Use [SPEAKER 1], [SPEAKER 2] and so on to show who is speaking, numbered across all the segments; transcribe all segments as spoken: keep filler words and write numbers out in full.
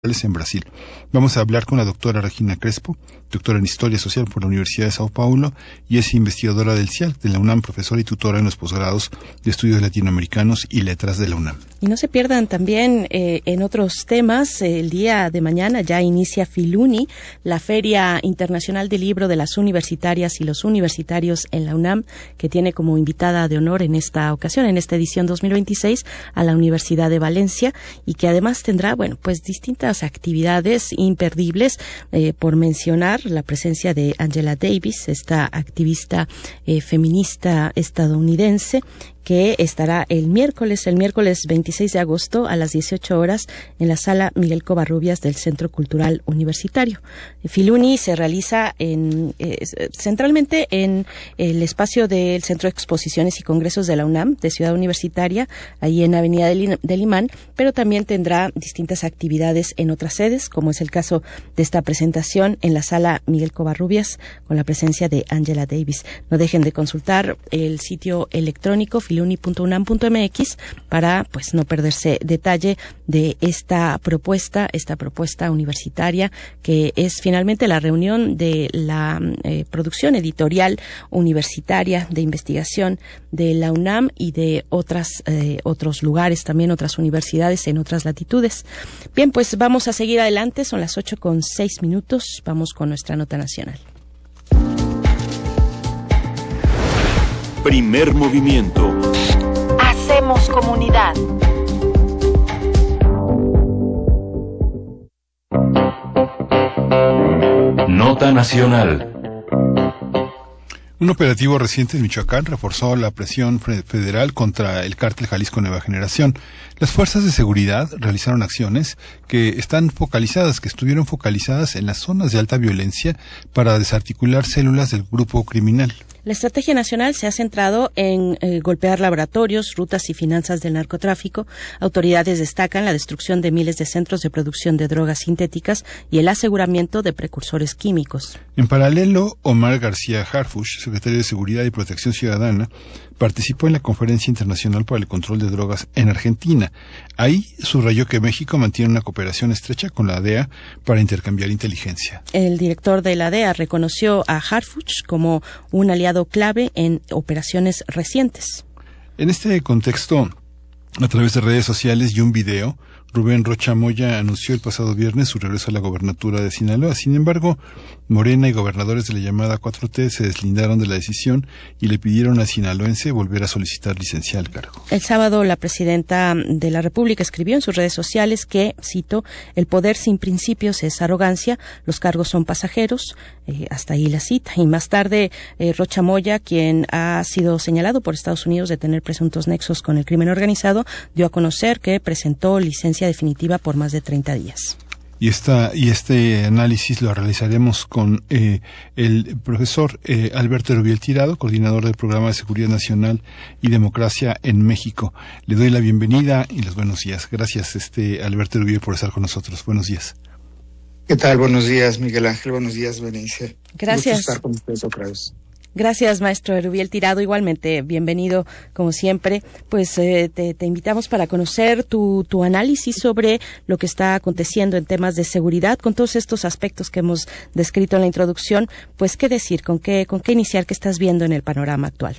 [SPEAKER 1] en Brasil. Vamos a hablar con la doctora Regina Crespo, doctora en Historia Social por la Universidad de Sao Paulo y es investigadora del C I A L, de la UNAM, profesora y tutora en los posgrados de Estudios Latinoamericanos y Letras de la UNAM.
[SPEAKER 2] Y no se pierdan también eh, en otros temas, eh, el día de mañana ya inicia Filuni, la Feria Internacional del Libro de las Universitarias y los Universitarios en la UNAM, que tiene como invitada de honor en esta ocasión, en esta edición dos mil veintiséis, a la Universidad de Valencia, y que además tendrá, bueno, pues distintas actividades imperdibles, eh, por mencionar la presencia de Angela Davis, esta activista eh, feminista estadounidense, que estará el miércoles, el miércoles veintiséis de agosto a las dieciocho horas en la sala Miguel Covarrubias del Centro Cultural Universitario. Filuni se realiza en, eh, centralmente en el espacio del Centro de Exposiciones y Congresos de la UNAM, de Ciudad Universitaria, ahí en Avenida del, del Imán, pero también tendrá distintas actividades en otras sedes, como es el caso de esta presentación en la sala Miguel Covarrubias, con la presencia de Angela Davis. No dejen de consultar el sitio electrónico filuni punto unam punto mx para pues no perderse detalle de esta propuesta, esta propuesta universitaria, que es finalmente la reunión de la eh, producción editorial universitaria de investigación de la UNAM y de otras eh, otros lugares, también otras universidades en otras latitudes. Bien, pues vamos a seguir adelante, son las ocho con seis minutos, vamos con nuestra nota nacional.
[SPEAKER 3] Primer movimiento.
[SPEAKER 4] Hacemos comunidad.
[SPEAKER 3] Nota nacional.
[SPEAKER 1] Un operativo reciente en Michoacán reforzó la presión federal contra el cártel Jalisco Nueva Generación. Las fuerzas de seguridad realizaron acciones que están focalizadas, que estuvieron focalizadas en las zonas de alta violencia para desarticular células del grupo criminal.
[SPEAKER 2] La estrategia nacional se ha centrado en eh, golpear laboratorios, rutas y finanzas del narcotráfico. Autoridades destacan la destrucción de miles de centros de producción de drogas sintéticas y el aseguramiento de precursores químicos.
[SPEAKER 1] En paralelo, Omar García Harfuch, secretario de Seguridad y Protección Ciudadana, participó en la Conferencia Internacional para el Control de Drogas en Argentina. Ahí subrayó que México mantiene una cooperación estrecha con la D E A para intercambiar inteligencia.
[SPEAKER 2] El director de la D E A reconoció a Harfuch como un aliado clave en operaciones recientes.
[SPEAKER 1] En este contexto, a través de redes sociales y un video, Rubén Rocha Moya anunció el pasado viernes su regreso a la gobernatura de Sinaloa. Sin embargo, Morena y gobernadores de la llamada cuatro T se deslindaron de la decisión y le pidieron al sinaloense volver a solicitar licencia al cargo.
[SPEAKER 2] El sábado, la presidenta de la República escribió en sus redes sociales que, cito, el poder sin principios es arrogancia, los cargos son pasajeros, eh, hasta ahí la cita. Y más tarde, eh, Rocha Moya, quien ha sido señalado por Estados Unidos de tener presuntos nexos con el crimen organizado, dio a conocer que presentó licencia definitiva por más de treinta días.
[SPEAKER 1] Y esta y este análisis lo realizaremos con eh, el profesor eh, Alberto Erubiel Tirado, coordinador del Programa de Seguridad Nacional y Democracia en México. Le doy la bienvenida y los buenos días. Gracias, este Alberto Erubiel, por estar con nosotros. Buenos días.
[SPEAKER 5] ¿Qué tal? Buenos días, Miguel Ángel. Buenos días, Berenice.
[SPEAKER 2] Gracias.
[SPEAKER 5] Gusto estar con ustedes otra vez.
[SPEAKER 2] Gracias, maestro Erubiel Tirado. Igualmente, bienvenido, como siempre. Pues eh, te, te invitamos para conocer tu, tu análisis sobre lo que está aconteciendo en temas de seguridad, con todos estos aspectos que hemos descrito en la introducción. Pues, ¿qué decir? ¿Con qué, con qué iniciar? ¿Qué estás viendo en el panorama actual?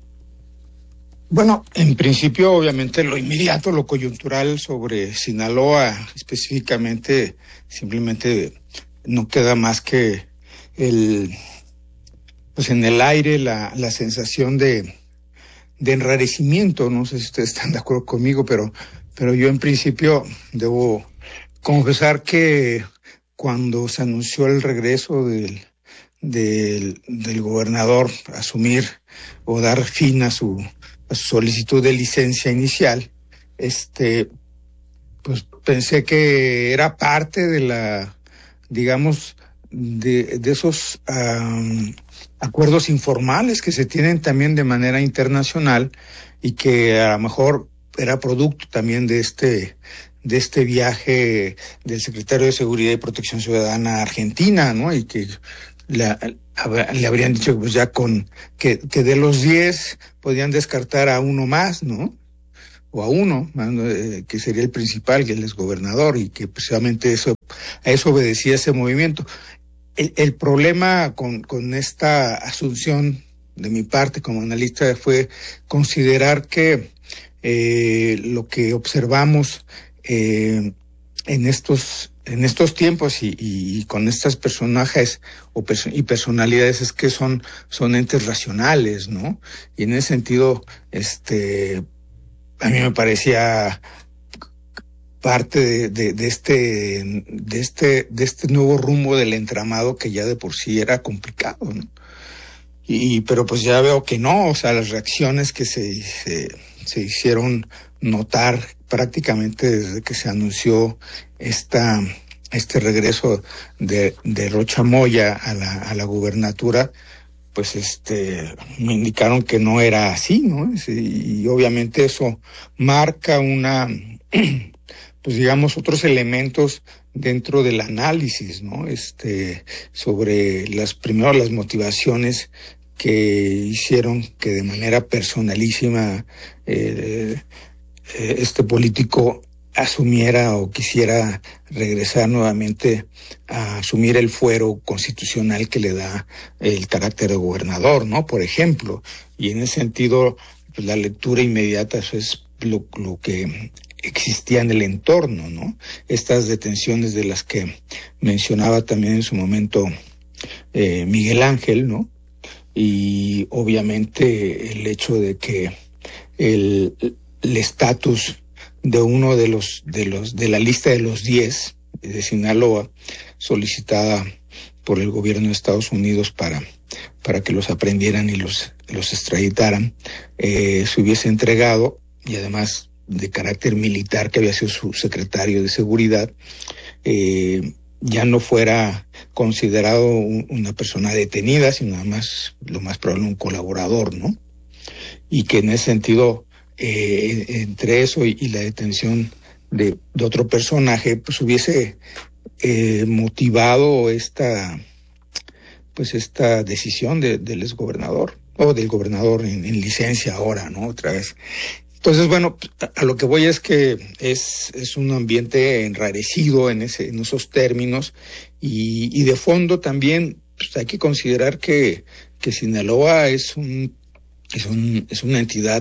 [SPEAKER 5] Bueno, en principio, obviamente, lo inmediato, lo coyuntural sobre Sinaloa, específicamente, simplemente no queda más que el... pues en el aire la, la sensación de, de enrarecimiento. No sé si ustedes están de acuerdo conmigo, pero, pero yo en principio debo confesar que cuando se anunció el regreso del, del, del gobernador a asumir o dar fin a su, a su solicitud de licencia inicial, este, pues pensé que era parte de la, digamos, de, de esos um, acuerdos informales que se tienen también de manera internacional y que a lo mejor era producto también de este de este viaje del secretario de Seguridad y Protección Ciudadana a Argentina, ¿no? Y que la, le habrían dicho pues ya con que, que de los diez podían descartar a uno más, ¿no? o a uno, eh, que sería el principal, que él es gobernador, y que precisamente eso, a eso obedecía ese movimiento. El, el problema con, con esta asunción de mi parte como analista fue considerar que eh, lo que observamos eh, en estos en estos tiempos y, y, y con estos personajes o perso- y personalidades es que son son entes racionales, ¿no? Y en ese sentido, este, a mí me parecía parte de, de, de este de este de este nuevo rumbo del entramado que ya de por sí era complicado, ¿no? Y pero pues ya veo que no, o sea, las reacciones que se se, se hicieron notar prácticamente desde que se anunció esta este regreso de de Rocha Moya a la a la gubernatura, pues este me indicaron que no era así, ¿no? Y, y obviamente eso marca una pues digamos otros elementos dentro del análisis, ¿no? Este sobre las primero las motivaciones que hicieron que de manera personalísima eh, eh, este político asumiera o quisiera regresar nuevamente a asumir el fuero constitucional que le da el carácter de gobernador, ¿no? Por ejemplo, y en ese sentido, pues, la lectura inmediata, eso es lo, lo que existía en el entorno, ¿no? Estas detenciones de las que mencionaba también en su momento eh, Miguel Ángel, ¿no? Y obviamente el hecho de que el estatus de uno de los de los de la lista de los diez de Sinaloa solicitada por el gobierno de Estados Unidos para para que los aprendieran y los los extraditaran, eh, se hubiese entregado, y además de carácter militar, que había sido su secretario de seguridad, eh, ya no fuera considerado un, una persona detenida, sino nada más, lo más probable, un colaborador, ¿no? Y que en ese sentido, eh, entre eso y, y la detención de, de otro personaje, pues hubiese eh, motivado esta, pues esta decisión de, del exgobernador, o del gobernador en, en licencia ahora, ¿no? Otra vez. Entonces, bueno, a lo que voy es que es, es un ambiente enrarecido en, ese, en esos términos, y, y de fondo también pues, hay que considerar que, que Sinaloa es un, es un, es una entidad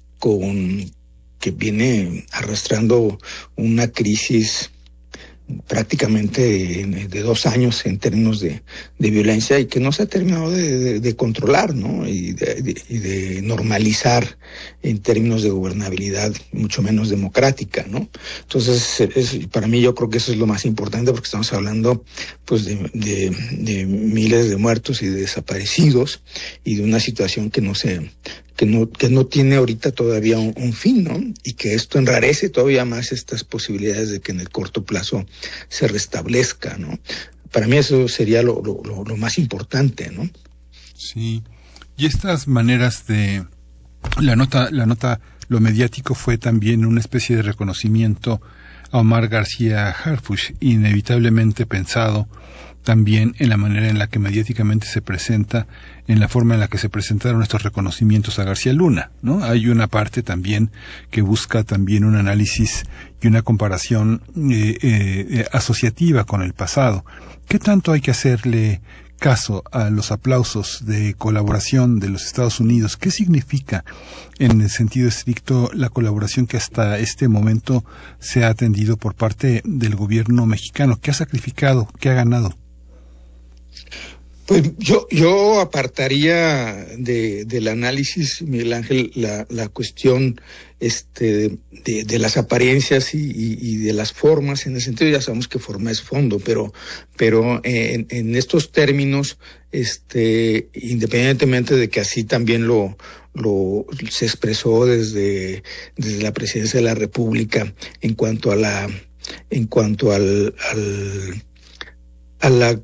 [SPEAKER 5] con, que viene arrastrando una crisis prácticamente de, de dos años en términos de, de violencia, y que no se ha terminado de, de, de controlar, ¿no? Y de, de, y de normalizar en términos de gobernabilidad, mucho menos democrática, ¿no? Entonces, es, para mí yo creo que eso es lo más importante, porque estamos hablando pues de, de, de miles de muertos y de desaparecidos, y de una situación que no se que no que no tiene ahorita todavía un, un fin, ¿no? Y que esto enrarece todavía más estas posibilidades de que en el corto plazo se restablezca, ¿no? Para mí eso sería lo, lo, lo, lo más importante, ¿no?
[SPEAKER 1] Sí. Y estas maneras de la nota, la nota, lo mediático fue también una especie de reconocimiento a Omar García Harfuch, inevitablemente pensado también en la manera en la que mediáticamente se presenta, en la forma en la que se presentaron estos reconocimientos a García Luna, ¿no? Hay una parte también que busca también un análisis y una comparación eh, eh, asociativa con el pasado. ¿Qué tanto hay que hacerle caso a los aplausos de colaboración de los Estados Unidos? ¿Qué significa en el sentido estricto la colaboración que hasta este momento se ha atendido por parte del gobierno mexicano? ¿Qué ha sacrificado? ¿Qué ha ganado?
[SPEAKER 5] Pues yo yo apartaría de del análisis, Miguel Ángel, la la cuestión este de, de las apariencias y, y, y de las formas. En el sentido, ya sabemos que forma es fondo, pero pero en, en estos términos, este independientemente de que así también lo lo se expresó desde desde la Presidencia de la República en cuanto a la en cuanto al al a la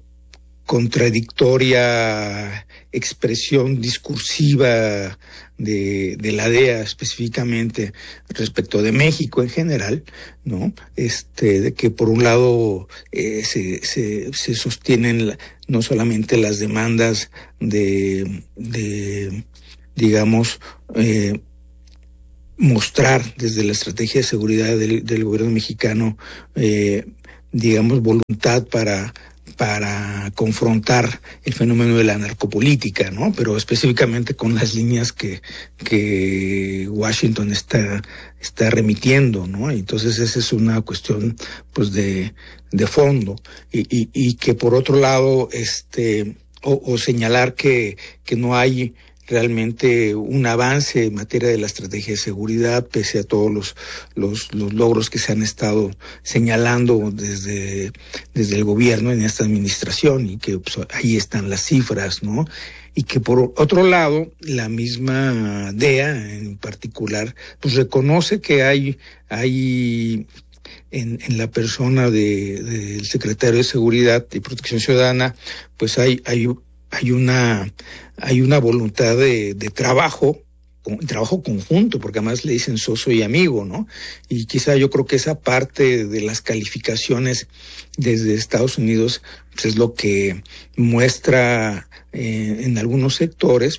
[SPEAKER 5] contradictoria expresión discursiva de, de la D E A específicamente respecto de México en general, ¿no? Este, de que por un lado eh, se, se, se sostienen la, no solamente las demandas de, de digamos, eh, mostrar desde la estrategia de seguridad del, del gobierno mexicano, eh, digamos, voluntad para para confrontar el fenómeno de la narcopolítica, ¿no? Pero específicamente con las líneas que que Washington está está remitiendo, ¿no? Entonces esa es una cuestión, pues, de de fondo y y, y que por otro lado, este o, o señalar que que no hay realmente un avance en materia de la estrategia de seguridad, pese a todos los, los, los logros que se han estado señalando desde, desde el gobierno en esta administración, y que pues, ahí están las cifras, ¿no? Y que por otro lado, la misma D E A en particular, pues reconoce que hay, hay en, en la persona de, del secretario de Seguridad y Protección Ciudadana, pues hay, hay hay una hay una voluntad de, de trabajo, trabajo conjunto, porque además le dicen socio y amigo, ¿no? Y quizá yo creo que esa parte de las calificaciones desde Estados Unidos, pues es lo que muestra eh, en algunos sectores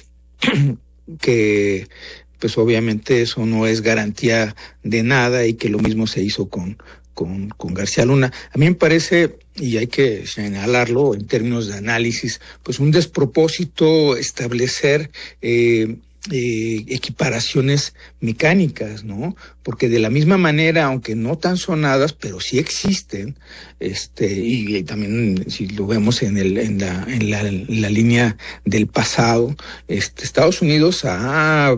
[SPEAKER 5] que pues obviamente eso no es garantía de nada, y que lo mismo se hizo con Con, con García Luna. A mí me parece, y hay que señalarlo en términos de análisis, pues un despropósito establecer eh, eh, equiparaciones mecánicas, ¿no? Porque de la misma manera, aunque no tan sonadas, pero sí existen, este, y, y también si lo vemos en el, en la, en la, en la línea del pasado, este, Estados Unidos ha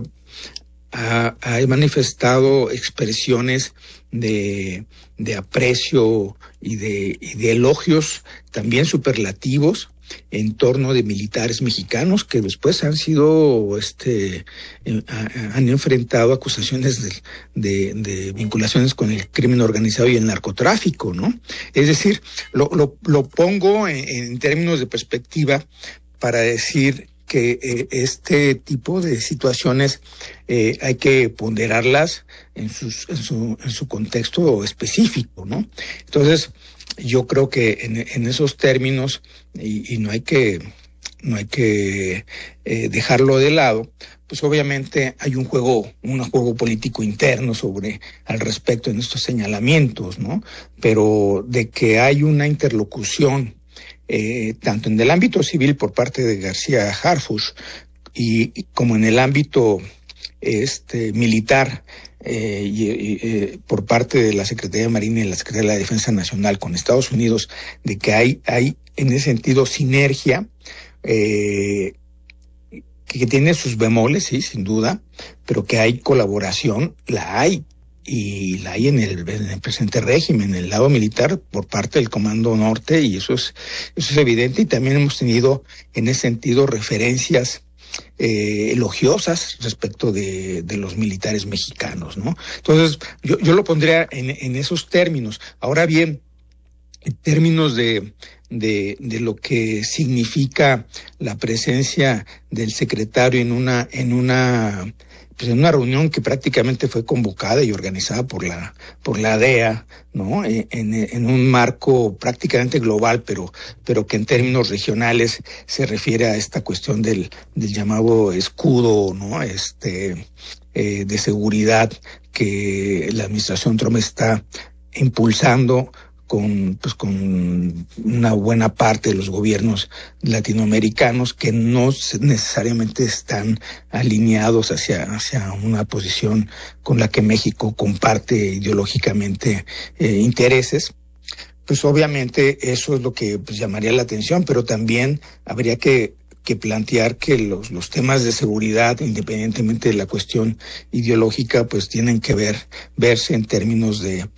[SPEAKER 5] Ha, ha manifestado expresiones de, de aprecio y de, y de elogios también superlativos en torno de militares mexicanos que después han sido, este, eh, han enfrentado acusaciones de, de, de vinculaciones con el crimen organizado y el narcotráfico, ¿no? Es decir, lo, lo, lo pongo en, en términos de perspectiva para decir que eh, este tipo de situaciones eh, hay que ponderarlas en, sus, en, su, en su contexto específico, ¿no? Entonces, yo creo que en, en esos términos, y, y no hay que, no hay que eh, dejarlo de lado, pues obviamente hay un juego, un juego político interno sobre, al respecto en estos señalamientos, ¿no? Pero de que hay una interlocución Eh, tanto en el ámbito civil por parte de García Harfuch y, y como en el ámbito este militar eh, y, y, eh, por parte de la Secretaría de Marina y la Secretaría de la Defensa Nacional con Estados Unidos, de que hay, hay en ese sentido sinergia eh, que, que tiene sus bemoles, sí, sin duda, pero que hay colaboración, la hay. Y la hay en el, en el presente régimen, en el lado militar, por parte del Comando Norte, y eso es, eso es evidente, y también hemos tenido en ese sentido referencias eh, elogiosas respecto de, de los militares mexicanos, ¿no? Entonces, yo, yo lo pondría en, en esos términos. Ahora bien, en términos de, de, de lo que significa la presencia del secretario en una, en una, pues en una reunión que prácticamente fue convocada y organizada por la por la D E A, ¿no? En, en un marco prácticamente global, pero pero que en términos regionales se refiere a esta cuestión del del llamado escudo, ¿no? Este eh, de seguridad que la administración Trump está impulsando con pues con una buena parte de los gobiernos latinoamericanos que no necesariamente están alineados hacia hacia una posición con la que México comparte ideológicamente eh, intereses. Pues obviamente eso es lo que pues llamaría la atención, pero también habría que que plantear que los los temas de seguridad, independientemente de la cuestión ideológica, pues tienen que ver verse en términos de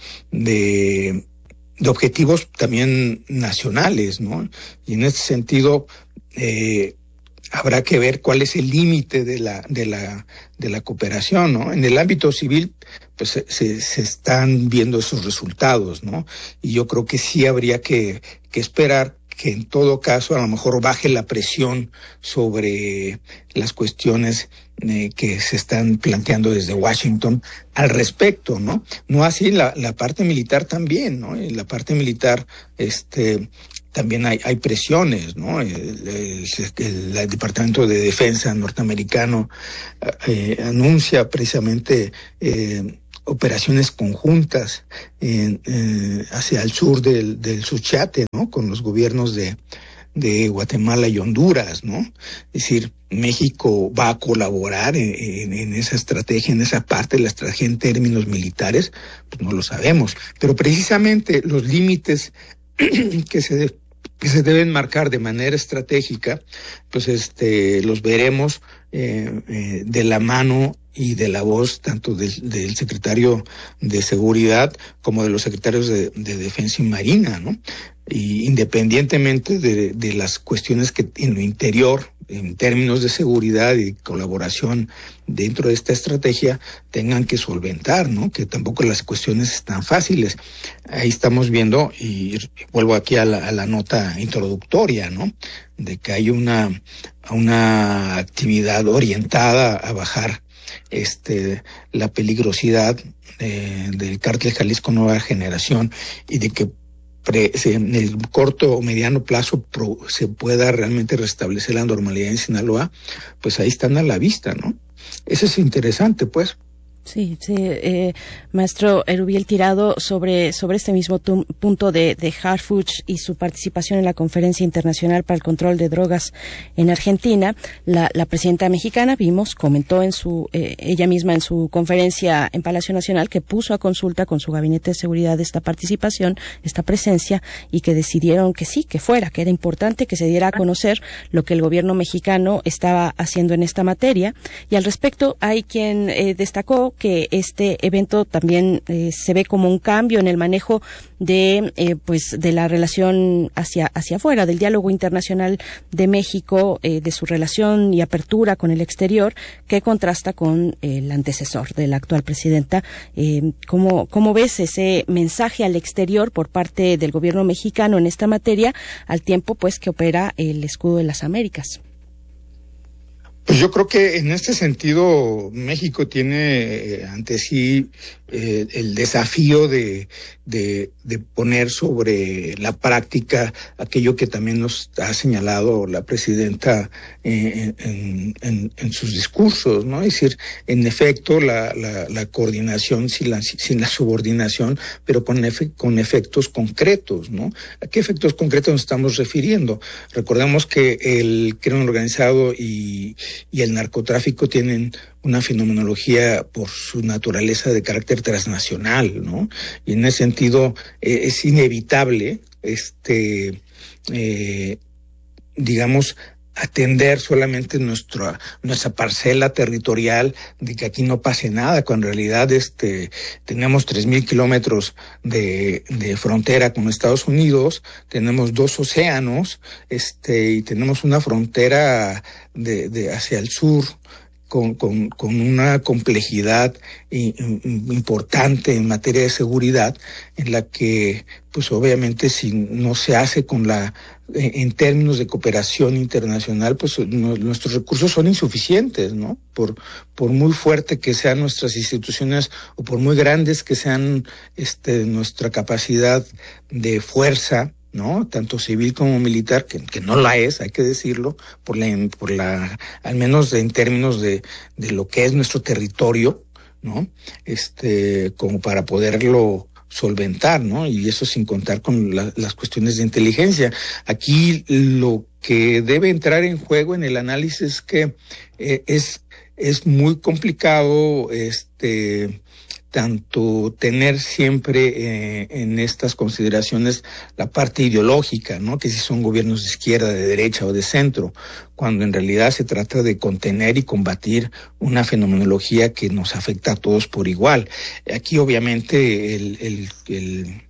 [SPEAKER 5] de de objetivos también nacionales, ¿no? Y en ese sentido eh, habrá que ver cuál es el límite de la de la de la cooperación, ¿no? En el ámbito civil, pues se, se, se están viendo esos resultados, ¿no? Y yo creo que sí habría que que esperar que en todo caso a lo mejor baje la presión sobre las cuestiones eh, que se están planteando desde Washington al respecto, ¿no? No así la, la parte militar también, ¿no? Y la parte militar, este, también hay, hay presiones, ¿no? El, el, el, el Departamento de Defensa norteamericano eh, anuncia precisamente eh, operaciones conjuntas en, eh, hacia el sur del, del Suchiate, ¿no? Con los gobiernos de, de Guatemala y Honduras, ¿no? Es decir, México va a colaborar en, en, en esa estrategia, en esa parte de la estrategia en términos militares, pues no lo sabemos. Pero precisamente los límites que se de, que se deben marcar de manera estratégica, pues este los veremos eh, eh, de la mano y de la voz tanto del, del secretario de Seguridad como de los secretarios de, de Defensa y Marina, ¿no? Y independientemente de, de las cuestiones que en lo interior, en términos de seguridad y colaboración dentro de esta estrategia, tengan que solventar, ¿no? Que tampoco las cuestiones están fáciles. Ahí estamos viendo, y vuelvo aquí a la, a la nota introductoria, ¿no? De que hay una, una actividad orientada a bajar este la peligrosidad eh, del cártel Jalisco Nueva Generación, y de que pre, se, en el corto o mediano plazo pro, se pueda realmente restablecer la normalidad en Sinaloa, pues ahí están a la vista, ¿no? Eso es interesante, pues.
[SPEAKER 2] Sí, sí, eh, maestro Erubiel Tirado, sobre sobre este mismo tum, punto de, de Harfuch y su participación en la Conferencia Internacional para el Control de Drogas en Argentina, la, la presidenta mexicana, vimos, comentó en su eh, ella misma en su conferencia en Palacio Nacional que puso a consulta con su gabinete de seguridad esta participación, esta presencia, y que decidieron que sí, que fuera, que era importante que se diera a conocer lo que el gobierno mexicano estaba haciendo en esta materia. Y al respecto hay quien eh, destacó que este evento también eh, se ve como un cambio en el manejo de eh, pues de la relación hacia hacia afuera, del diálogo internacional de México, eh, de su relación y apertura con el exterior, que contrasta con el antecesor de la actual presidenta. Eh, ¿cómo, cómo ves ese mensaje al exterior por parte del gobierno mexicano en esta materia, al tiempo pues que opera el Escudo de las Américas?
[SPEAKER 5] Pues yo creo que en este sentido México tiene ante sí eh, el desafío de, de, de poner sobre la práctica aquello que también nos ha señalado la presidenta eh, en, en, en sus discursos, ¿no? Es decir, en efecto, la, la, la coordinación sin la, sin la subordinación, pero con, efe, con efectos concretos, ¿no? ¿A qué efectos concretos nos estamos refiriendo? Recordemos que el crimen organizado y y el narcotráfico tienen una fenomenología por su naturaleza de carácter transnacional, ¿no? Y en ese sentido eh, es inevitable, este, eh, digamos, atender solamente nuestra nuestra parcela territorial, de que aquí no pase nada, cuando en realidad este tenemos tres mil kilómetros de de frontera con Estados Unidos, tenemos dos océanos, este y tenemos una frontera de, de hacia el sur con con con una complejidad importante en materia de seguridad, en la que pues obviamente si no se hace con la en términos de cooperación internacional, pues no, nuestros recursos son insuficientes, ¿no? Por por muy fuerte que sean nuestras instituciones o por muy grandes que sean este nuestra capacidad de fuerza, ¿no? Tanto civil como militar, que, que no la es, hay que decirlo, por la, por la, al menos en términos de, de lo que es nuestro territorio, ¿no? Este, como para poderlo solventar, ¿no? Y eso sin contar con la, las cuestiones de inteligencia. Aquí lo que debe entrar en juego en el análisis es que eh, es, es muy complicado, este, tanto tener siempre eh, en estas consideraciones la parte ideológica, ¿no? Que si son gobiernos de izquierda, de derecha o de centro, cuando en realidad se trata de contener y combatir una fenomenología que nos afecta a todos por igual. Aquí obviamente el, el, el,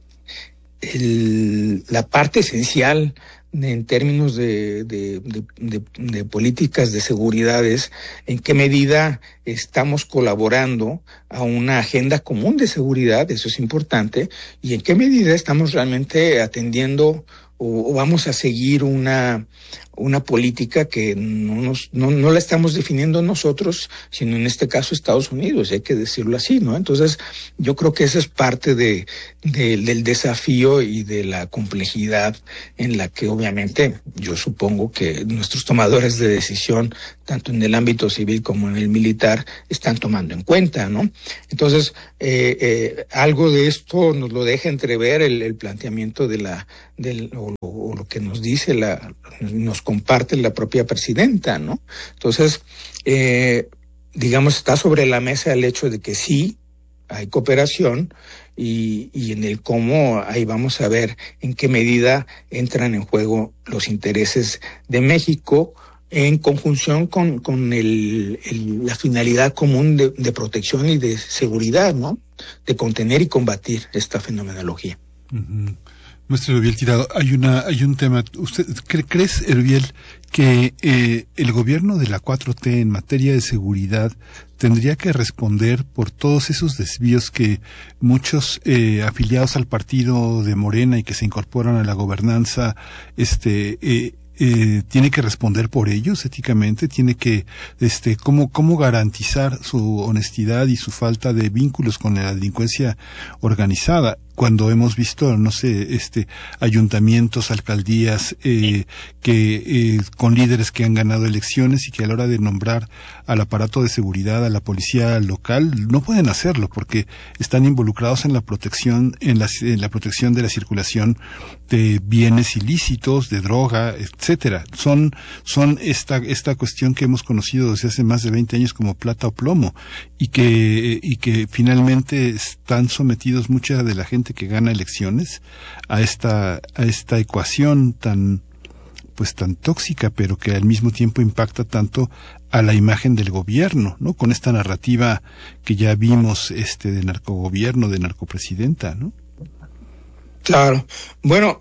[SPEAKER 5] el, la parte esencial en términos de, de, de, de, de políticas de seguridad es en qué medida estamos colaborando a una agenda común de seguridad, eso es importante, y en qué medida estamos realmente atendiendo o, o vamos a seguir una una política que no nos no, no la estamos definiendo nosotros, sino en este caso Estados Unidos, hay que decirlo así, ¿no? Entonces, yo creo que esa es parte de, de del desafío y de la complejidad en la que obviamente yo supongo que nuestros tomadores de decisión, tanto en el ámbito civil como en el militar, están tomando en cuenta, ¿no? Entonces, eh, eh, algo de esto nos lo deja entrever el, el planteamiento de la del o, o lo que nos dice la nos comparte la propia presidenta, ¿no? Entonces, eh, digamos, está sobre la mesa el hecho de que sí hay cooperación y, y en el cómo ahí vamos a ver en qué medida entran en juego los intereses de México en conjunción con, con el, el, la finalidad común de, de protección y de seguridad, ¿no? De contener y combatir esta fenomenología.
[SPEAKER 1] Uh-huh. Maestro Erubiel Tirado, hay una, hay un tema. ¿Usted cre, crees, Erubiel, que eh, el gobierno de la cuatro T en materia de seguridad tendría que responder por todos esos desvíos que muchos eh, afiliados al partido de Morena y que se incorporan a la gobernanza, este, eh, Eh, tiene que responder por ellos éticamente, tiene que, este, cómo, cómo garantizar su honestidad y su falta de vínculos con la delincuencia organizada, cuando hemos visto, no sé, este, ayuntamientos, alcaldías, eh, que, eh, con líderes que han ganado elecciones y que a la hora de nombrar al aparato de seguridad, a la policía local, no pueden hacerlo porque están involucrados en la protección, en la, en la protección de la circulación de bienes ilícitos, de droga, etcétera. Son, son esta, esta cuestión que hemos conocido desde hace más de veinte años como plata o plomo, y que, y que finalmente están sometidos mucha de la gente que gana elecciones a esta, a esta ecuación tan, pues tan tóxica, pero que al mismo tiempo impacta tanto a la imagen del gobierno, ¿no? Con esta narrativa que ya vimos, este, de narcogobierno, de narcopresidenta, ¿no?
[SPEAKER 5] Claro. Bueno,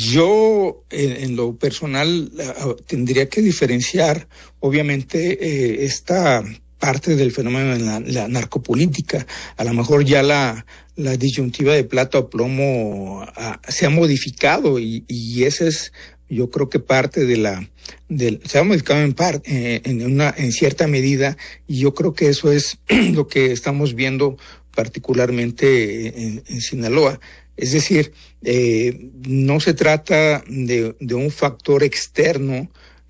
[SPEAKER 5] yo en, en lo personal uh, tendría que diferenciar, obviamente, eh, esta parte del fenómeno en la, la narcopolítica. A lo mejor ya la, la disyuntiva de plata o plomo uh, se ha modificado y, y ese es, yo creo que parte de la, del, se ha modificado en parte, eh, en una, en cierta medida, y yo creo que eso es lo que estamos viendo particularmente en, en Sinaloa. Es decir, eh, no se trata de, de un factor externo,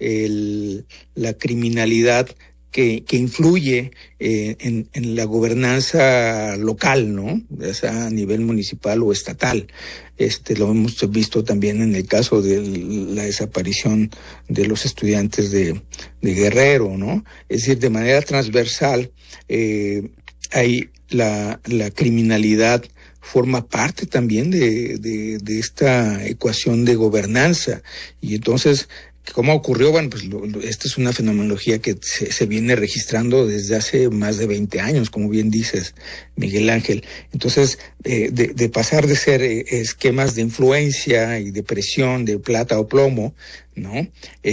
[SPEAKER 5] el, la criminalidad que, que influye eh, en, en la gobernanza local, ¿no? Ya sea a nivel municipal o estatal. Este, lo hemos visto también en el caso de la desaparición de los estudiantes de, de Guerrero, ¿no? Es decir, de manera transversal, eh, hay la, la criminalidad forma parte también de, de, de esta ecuación de gobernanza. Y entonces, ¿cómo ocurrió? Bueno, pues lo, lo, esta es una fenomenología que se, se viene registrando desde hace más de veinte años, como bien dices, Miguel Ángel. Entonces, eh, de, de pasar de ser eh, esquemas de influencia y de presión de plata o plomo, ¿no?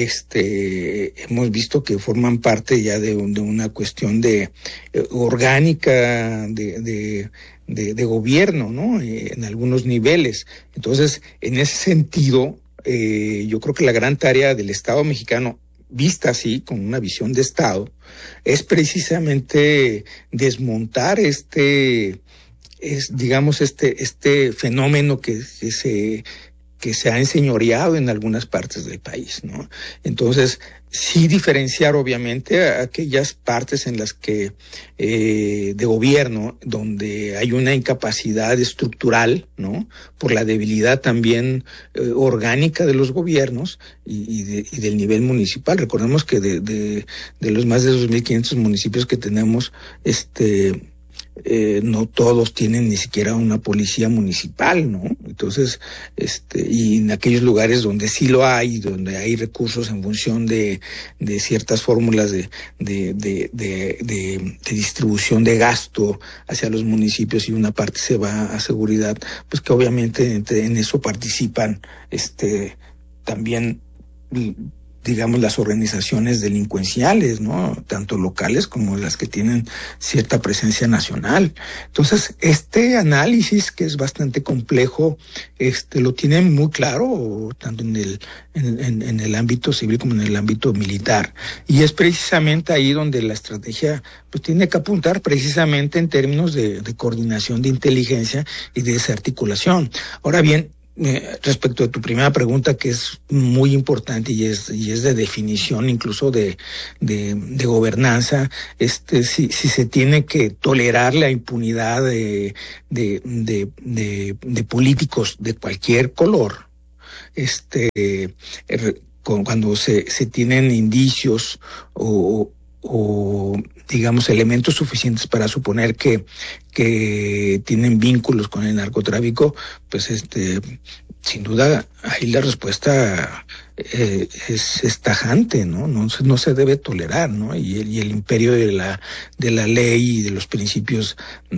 [SPEAKER 5] Este, hemos visto que forman parte ya de, de una cuestión de eh, orgánica, de, de De, de gobierno, ¿no? Eh, en algunos niveles. Entonces, en ese sentido, eh, yo creo que la gran tarea del Estado mexicano, vista así, con una visión de Estado, es precisamente desmontar este, es, digamos, este, este fenómeno que, que se, que se ha enseñoreado en algunas partes del país, ¿no? Entonces, sí diferenciar obviamente a aquellas partes en las que eh, de gobierno donde hay una incapacidad estructural, ¿no? Por la debilidad también eh, orgánica de los gobiernos y, y, de, y del nivel municipal. Recordemos que de, de, de los más de dos mil quinientos municipios que tenemos, este Eh, no todos tienen ni siquiera una policía municipal, ¿no? Entonces, este, y en aquellos lugares donde sí lo hay, donde hay recursos en función de, de ciertas fórmulas de, de, de, de, de, de distribución de gasto hacia los municipios y una parte se va a seguridad, pues que obviamente en eso participan, este, también digamos, las organizaciones delincuenciales, ¿no? Tanto locales como las que tienen cierta presencia nacional. Entonces, este análisis, que es bastante complejo, este, lo tienen muy claro, tanto en el, en, en, en el ámbito civil como en el ámbito militar. Y es precisamente ahí donde la estrategia, pues, tiene que apuntar precisamente en términos de, de coordinación de inteligencia y de desarticulación. Ahora bien, Eh, respecto de tu primera pregunta, que es muy importante y es y es de definición incluso de de, de gobernanza, este si si se tiene que tolerar la impunidad de de de de, de políticos de cualquier color, este eh, cuando se se tienen indicios o o digamos elementos suficientes para suponer que que tienen vínculos con el narcotráfico, pues este sin duda ahí la respuesta eh, es, es tajante, ¿no? No, no se debe tolerar, ¿no? Y el, y el imperio de la de la ley y de los principios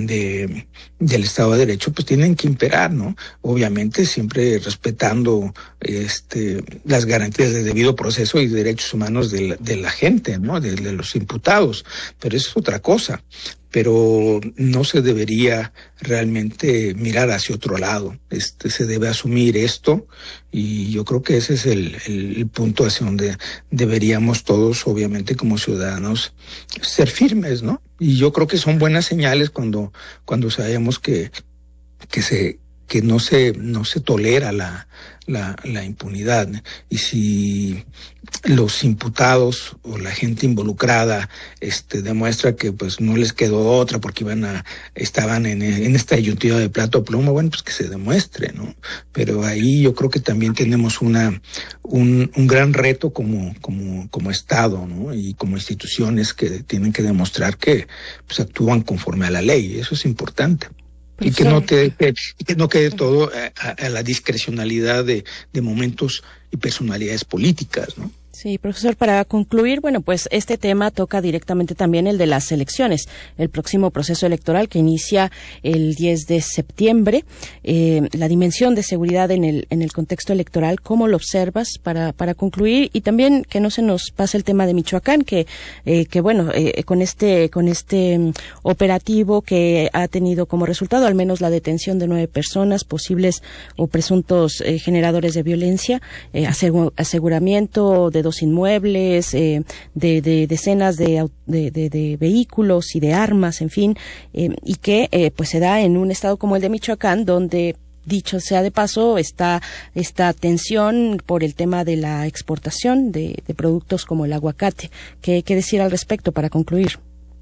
[SPEAKER 5] de del Estado de Derecho, pues tienen que imperar, ¿no? Obviamente siempre respetando este las garantías de debido proceso y derechos humanos de la, de la gente, ¿no? De, de los imputados, pero eso es otra cosa. Pero no se debería realmente mirar hacia otro lado. Este, se debe asumir esto, y yo creo que ese es el, el, el punto hacia donde deberíamos todos, obviamente, como ciudadanos, ser firmes, ¿no? Y yo creo que son buenas señales cuando, cuando sabemos que, que se, que no se, no se tolera la, la, la impunidad. Y si los imputados o la gente involucrada este demuestra que pues no les quedó otra porque iban a estaban en, en esta disyuntiva de plato o plomo, bueno, pues que se demuestre, ¿no? Pero ahí yo creo que también tenemos una un, un gran reto como como como Estado, ¿no? Y como instituciones que tienen que demostrar que pues actúan conforme a la ley. Eso es importante. Y que no quede, que no quede todo a, a la discrecionalidad de, de momentos y personalidades políticas, ¿no?
[SPEAKER 2] Sí, profesor, para concluir, bueno, pues este tema toca directamente también el de las elecciones, el próximo proceso electoral que inicia el diez de septiembre, eh, la dimensión de seguridad en el en el contexto electoral, ¿cómo lo observas para para concluir? Y también que no se nos pase el tema de Michoacán, que eh, que bueno, eh, con este con este um, operativo que ha tenido como resultado al menos la detención de nueve personas posibles o presuntos eh, generadores de violencia, eh, asegu- aseguramiento de dos inmuebles, eh, de, de decenas de, de, de, de vehículos y de armas, en fin, eh, y que eh, pues se da en un estado como el de Michoacán, donde, dicho sea de paso, está esta tensión por el tema de la exportación de, de productos como el aguacate. ¿Qué, qué decir al respecto para concluir?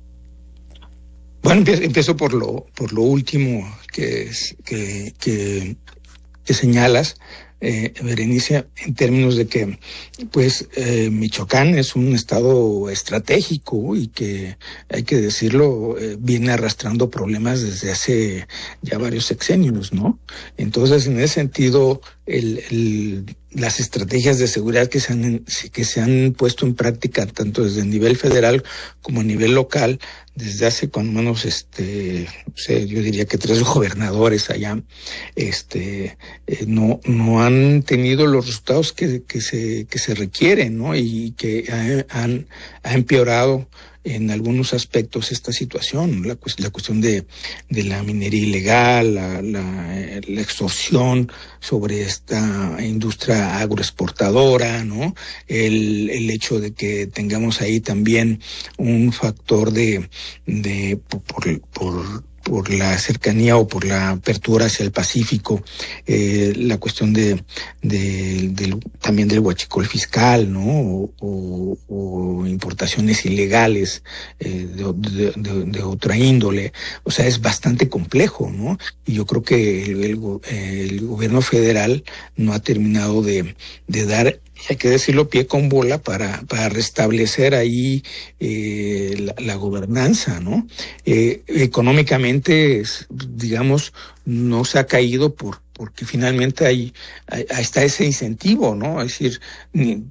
[SPEAKER 5] Bueno, empiezo por lo por lo último que es, que, que, que señalas. Eh, Berenice, en términos de que, pues, eh, Michoacán es un estado estratégico y que, hay que decirlo, eh, viene arrastrando problemas desde hace ya varios sexenios, ¿no? Entonces, en ese sentido, el, el, las estrategias de seguridad que se han, que se han puesto en práctica, tanto desde el nivel federal como a nivel local, desde hace con menos, este, no sé, yo diría que tres gobernadores allá, este, eh, no, no han tenido los resultados que, que se, que se requieren, ¿no? Y que ha, han, ha empeorado en algunos aspectos esta situación, la, la cuestión de, de la minería ilegal, la, la, la extorsión sobre esta industria agroexportadora, ¿no? El, el hecho de que tengamos ahí también un factor de, de por, por, por por la cercanía o por la apertura hacia el Pacífico, eh, la cuestión de, de, de también del huachicol fiscal, ¿no? O, o, o importaciones ilegales eh, de, de, de, de otra índole. O sea, es bastante complejo, ¿no? Y yo creo que el, el, el gobierno federal no ha terminado de, de dar, hay que decirlo, pie con bola para, para restablecer ahí eh, la, la gobernanza, ¿no? Eh, económicamente, digamos, no se ha caído por porque finalmente hay, hay está ese incentivo, ¿no? Es decir, ni,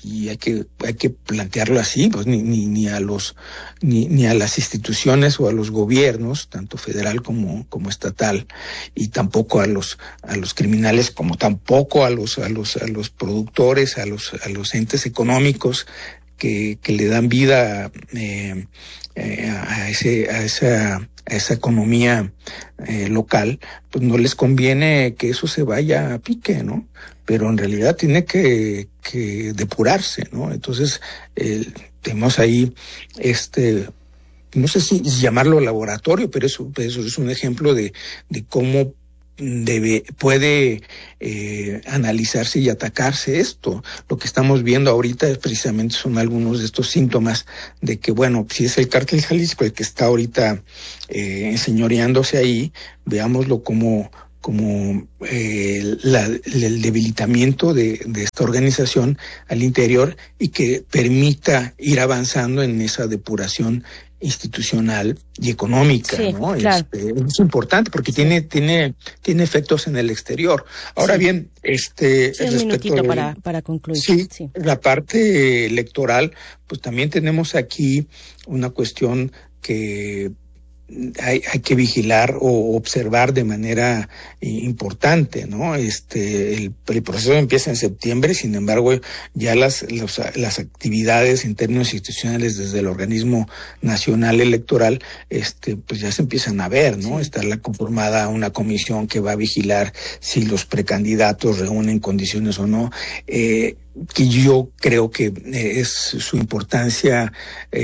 [SPEAKER 5] y hay que hay que plantearlo así, pues ni ni, ni a los ni ni a las instituciones o a los gobiernos, tanto federal como como estatal, y tampoco a los a los criminales, como tampoco a los a los a los productores, a los a los entes económicos que que le dan vida eh, eh, a ese a esa a esa economía eh, local, pues no les conviene que eso se vaya a pique, ¿no? Pero en realidad tiene que, que depurarse, ¿no? Entonces, eh, tenemos ahí este, no sé si llamarlo laboratorio, pero eso, eso es un ejemplo de, de cómo debe, puede eh, analizarse y atacarse esto. Lo que estamos viendo ahorita es precisamente son algunos de estos síntomas de que, bueno, si es el Cártel Jalisco el que está ahorita eh, enseñoreándose ahí, veámoslo como como eh, la, el debilitamiento de, de esta organización al interior y que permita ir avanzando en esa depuración institucional y económica,
[SPEAKER 2] sí,
[SPEAKER 5] ¿no?
[SPEAKER 2] Claro.
[SPEAKER 5] Este, es importante porque sí. tiene tiene tiene efectos en el exterior. Ahora sí. bien, este
[SPEAKER 2] sí, un minutito de, para para concluir.
[SPEAKER 5] Sí,
[SPEAKER 2] sí,
[SPEAKER 5] la parte electoral, pues también tenemos aquí una cuestión que Hay, hay que vigilar o observar de manera eh, importante, ¿no? Este, el, el proceso empieza en septiembre, sin embargo, ya las, los, las actividades en términos institucionales desde el organismo nacional electoral, este, pues ya se empiezan a ver, ¿no? Sí. Está la conformada una comisión que va a vigilar si los precandidatos reúnen condiciones o no, eh, que yo creo que es su importancia,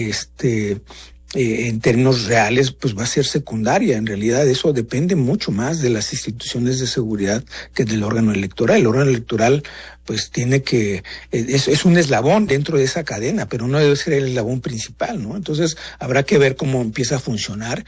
[SPEAKER 5] este, Eh, en términos reales, pues va a ser secundaria. En realidad eso depende mucho más de las instituciones de seguridad que del órgano electoral. El órgano electoral pues tiene que, es, es un eslabón dentro de esa cadena, pero no debe ser el eslabón principal, ¿no? Entonces habrá que ver cómo empieza a funcionar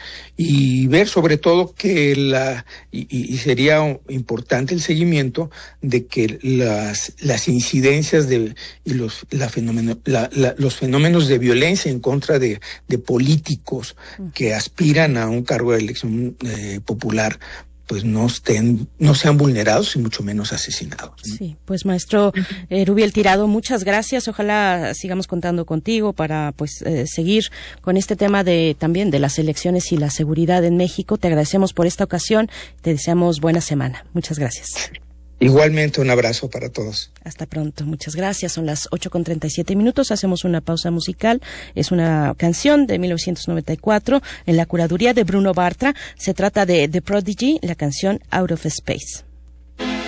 [SPEAKER 5] y ver sobre todo que la, y, y sería importante el seguimiento de que las, las incidencias de, y los, la fenómeno, la, la, los fenómenos de violencia en contra de, de políticos que aspiran a un cargo de elección eh, popular, pues no estén, no sean vulnerados y mucho menos asesinados, ¿no?
[SPEAKER 2] Sí, pues maestro eh, Rubiel Tirado, muchas gracias. Ojalá sigamos contando contigo para pues eh, seguir con este tema de también de las elecciones y la seguridad en México. Te agradecemos por esta ocasión. Te deseamos buena semana. Muchas gracias.
[SPEAKER 5] Igualmente, un abrazo para todos.
[SPEAKER 2] Hasta pronto, muchas gracias. Son las ocho con treinta y siete minutos. Hacemos una pausa musical. Es una canción de mil novecientos noventa y cuatro en la curaduría de Bruno Bartra. Se trata de The Prodigy, la canción Out of Space.